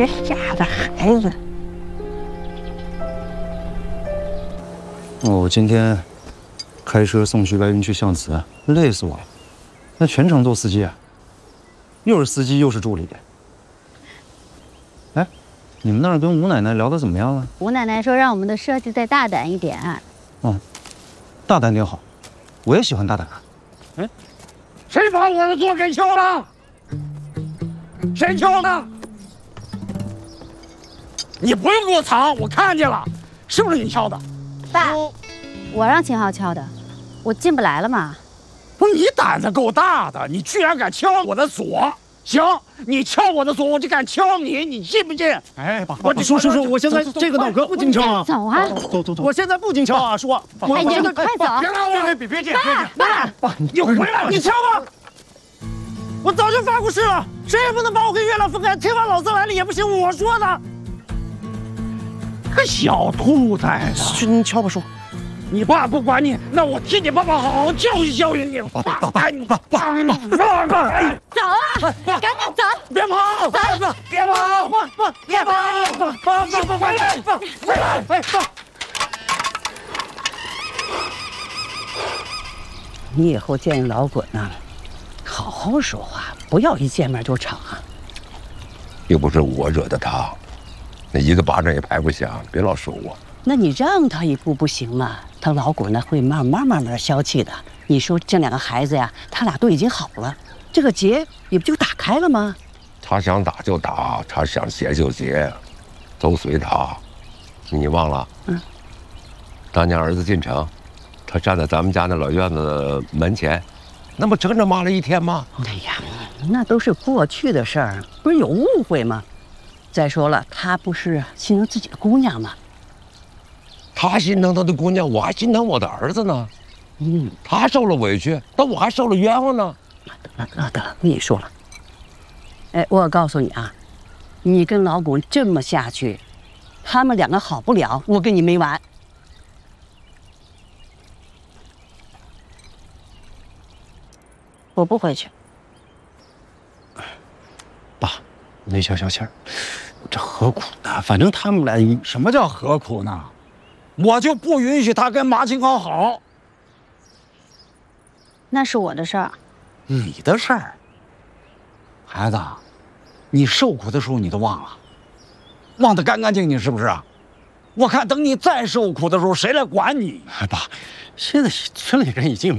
这吓的孩子。 我今天开车送徐白云去象辞，累死我了。那全程都司机啊，又是司机又是助理。哎，你们那儿跟吴奶奶聊得怎么样了？ 吴奶奶说让我们的设计再大胆一点。 嗯，大胆点好，我也喜欢大胆。 哎，谁把我的座给敲了？谁敲的？你不用给我藏，我看见了，是不是你敲的？ 爸，我让秦昊敲的，我进不来了嘛。 不是你胆子够大的，你居然敢敲我的锁！行，你敲我的锁，我就敢敲你，你信不信？ 哎，爸，叔，我现在这个脑壳不经敲啊！ 走啊！ 走，我现在不经敲啊，叔。 哎，你快走！ 别拉我！别这样！ 爸， 你回来！ 你敲吧！我早就发过誓了，谁也不能把我跟月亮分开，天王老子来了也不行，我说的。 个小兔崽子！ 是你敲吧，叔。 你爸不管你，那我替你爸爸好好教育教育你。 爸， 走啊！ 赶紧走！ 别跑！别跑！回来！ 你以后见老滚呐，好好说话，不要一见面就吵啊。 又不是我惹的他，那一个巴掌也拍不响，别老说我。 那你让他一步不行吗？他老滚呢会慢慢消气的。你说这两个孩子呀，他俩都已经好了，这个结也不就打开了吗？ 他想打就打，他想结就结，都随他。你忘了？当年儿子进城，他站在咱们家那老院子的门前，那不整整骂了一天吗？ 哎呀，那都是过去的事儿，不是有误会吗？再说了，他不是心疼自己的姑娘吗？ 他心疼他的姑娘，我还心疼我的儿子呢。他受了委屈，但我还受了冤枉呢。 得了，不跟你说了。哎，我告诉你啊，你跟老巩这么下去，他们两个好不了，我跟你没完。我不回去。 爸，没消消气儿，这何苦呢？反正他们俩什么叫何苦呢？我就不允许他跟马清豪好。 那是我的事儿。 你的事儿，孩子，你受苦的时候你都忘了，忘得干干净净是不是啊？我看等你再受苦的时候，谁来管你？ 爸，现在村里人已经